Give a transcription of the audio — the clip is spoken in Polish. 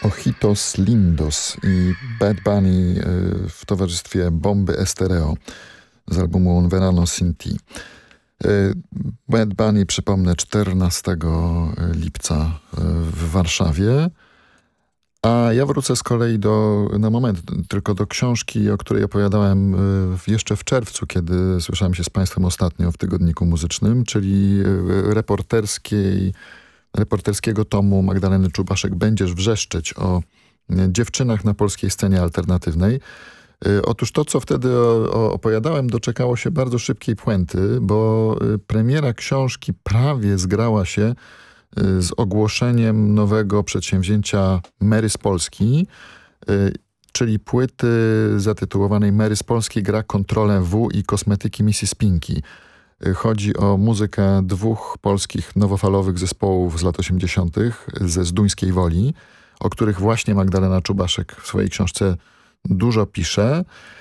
Ojitos Lindos i Bad Bunny w towarzystwie Bomby Estéreo z albumu Un Verano Sin Ti. Bad Bunny, przypomnę, 14 lipca w Warszawie. A ja wrócę z kolei na moment tylko do książki, o której opowiadałem jeszcze w czerwcu, kiedy słyszałem się z Państwem ostatnio w Tygodniku Muzycznym, czyli reporterskiego tomu Magdaleny Czubaszek Będziesz wrzeszczeć o dziewczynach na polskiej scenie alternatywnej. Otóż to, co wtedy opowiadałem, doczekało się bardzo szybkiej puenty, bo premiera książki prawie zgrała się z ogłoszeniem nowego przedsięwzięcia Mary z Polski, czyli płyty zatytułowanej Mary z Polski gra kontrolę W i kosmetyki Mrs. Pinky. Chodzi o muzykę dwóch polskich nowofalowych zespołów z lat 80. ze Zduńskiej Woli, o których właśnie Magdalena Czubaszek w swojej książce dużo pisze.